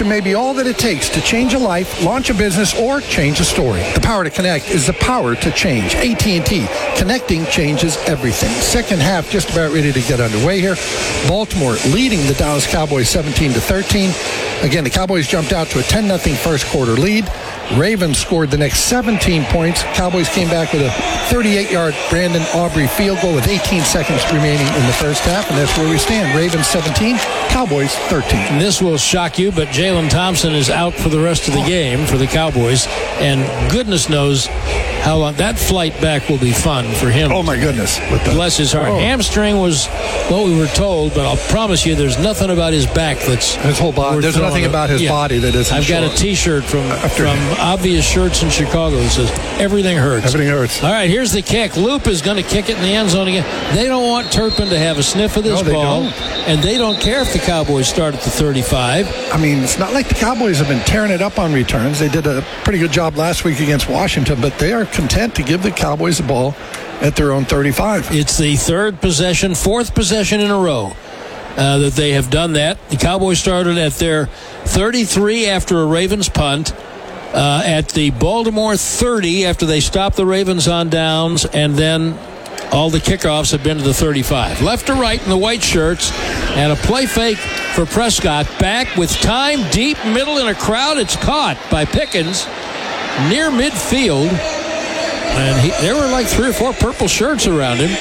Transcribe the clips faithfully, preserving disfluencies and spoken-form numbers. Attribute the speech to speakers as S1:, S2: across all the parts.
S1: connection may be all that it takes to change a life, launch a business, or change a story. The power to connect is the power to change. A T and T. Connecting changes everything. Second half just about ready to get underway here. Baltimore leading the Dallas Cowboys seventeen to thirteen. Again, the Cowboys jumped out to a ten nothing first quarter lead. Ravens scored the next seventeen points. Cowboys came back with a thirty-eight-yard Brandon Aubrey field goal with eighteen seconds remaining in the first half, and that's where we stand. Ravens seventeen, Cowboys thirteen.
S2: And this will shock you, but Jalen Thompson is out for the rest of the game for the Cowboys, and goodness knows how long. That flight back will be fun for him.
S1: Oh, my goodness.
S2: Bless his heart.
S1: Oh.
S2: Hamstring was what we were told, but I'll promise you there's nothing about his back that's...
S1: His whole body. There's nothing about his
S2: yeah.
S1: body that isn't
S2: I've got
S1: short.
S2: a T-shirt from,
S1: After-
S2: from Obvious Shirts in Chicago that says, everything hurts.
S1: Everything hurts.
S2: All right, here's the kick. Loop is going to kick it in the end zone again. They don't want Turpin to have a sniff of this
S1: No, they
S2: ball,
S1: don't.
S2: and they don't care if the Cowboys start at the thirty-five.
S1: I mean, it's not like the Cowboys have been tearing it up on returns. They did a pretty good job last week against Washington, but they are content to give the Cowboys the ball at their own thirty-five.
S2: It's the third possession, fourth possession in a row uh, that they have done that. The Cowboys started at their thirty-three after a Ravens punt, uh, at the Baltimore thirty after they stopped the Ravens on downs, and then all the kickoffs have been to the thirty-five. Left to right in the white shirts, and a play fake for Prescott. Back with time, deep middle in a crowd. It's caught by Pickens near midfield. And he, there were like three or four purple shirts around him.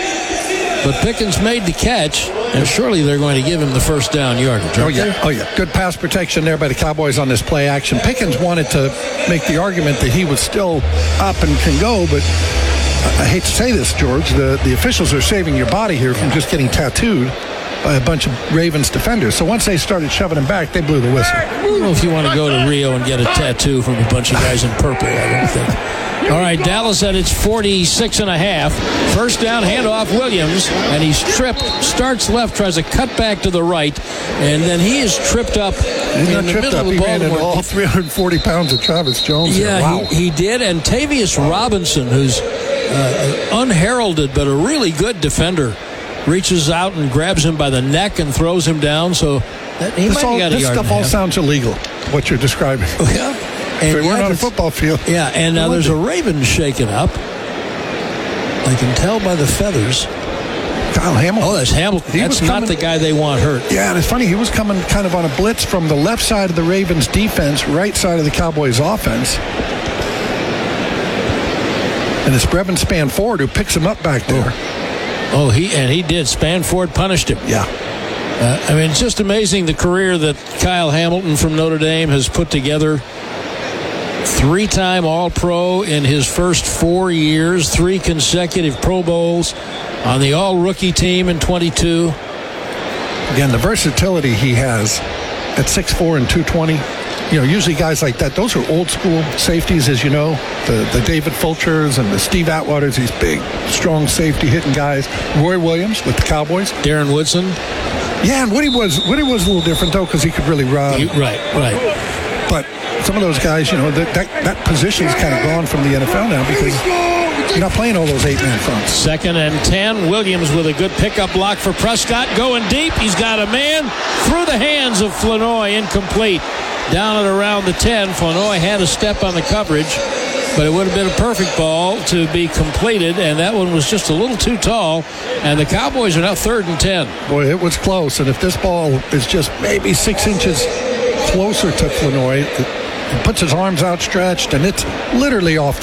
S2: But Pickens made the catch, and surely they're going to give him the first down yardage.
S1: Oh, yeah. Oh, yeah. Good pass protection there by the Cowboys on this play action. Pickens wanted to make the argument that he was still up and can go, but I hate to say this, George, the, the officials are saving your body here from just getting tattooed by a bunch of Ravens defenders. So once they started shoving him back, they blew the whistle.
S2: I don't know if you want to go to Rio and get a tattoo from a bunch of guys in purple, I don't think. All right, Dallas at its forty-six and a half. First down, handoff Williams, and he's tripped. Starts left, tries to cut back to the right, and then he is tripped up
S1: He's
S2: in
S1: not
S2: the
S1: tripped
S2: middle
S1: up.
S2: of
S1: He ran into
S2: Baltimore.
S1: all three hundred forty pounds of Travis Jones.
S2: Yeah,
S1: here. Wow.
S2: he, he did, and Tavius Robinson, who's uh, unheralded but a really good defender, reaches out and grabs him by the neck and throws him down. So that, he
S1: This,
S2: might
S1: all,
S2: have got a
S1: this
S2: yard
S1: stuff
S2: and a
S1: all
S2: half.
S1: sounds illegal, what you're describing.
S2: Yeah.
S1: If
S2: And
S1: we weren't
S2: yeah,
S1: on a
S2: it's-
S1: football field.
S2: Yeah, and now
S1: It would
S2: there's
S1: be.
S2: a Raven shaken up. I can tell by the feathers.
S1: Kyle Hamilton.
S2: Oh, that's Hamilton.
S1: He
S2: That's
S1: was
S2: not
S1: coming-
S2: the guy they want hurt.
S1: Yeah, and it's funny, he was coming kind of on a blitz from the left side of the Ravens defense, right side of the Cowboys offense. And it's Brevin Spanford who picks him up back there.
S2: Oh, he and he did. Spanford punished him.
S1: Yeah.
S2: Uh, I mean, it's just amazing the career that Kyle Hamilton from Notre Dame has put together. Three-time All-Pro in his first four years, three consecutive Pro Bowls on the All-Rookie team in twenty-two.
S1: Again, the versatility he has at six four and two twenty. You know, usually guys like that, those are old-school safeties, as you know. The, the David Fulchers and the Steve Atwaters, these big, strong safety-hitting guys. Roy Williams with the Cowboys.
S2: Darren Woodson.
S1: Yeah, and Woody was Woody was a little different, though, because he could really run.
S2: He- right, right.
S1: But some of those guys, you know, that that, that position's kind of gone from the N F L now because you're not playing all those eight-man fronts.
S2: Second and ten. Williams with a good pickup block for Prescott. Going deep. He's got a man through the hands of Flanoy. Incomplete. Down at around the ten. Flanoy had a step on the coverage, but it would have been a perfect ball to be completed, and that one was just a little too tall, and the Cowboys are now third and ten.
S1: Boy, it was close, and if this ball is just maybe six inches closer to Flanoy, it, it puts his arms outstretched, and it's literally off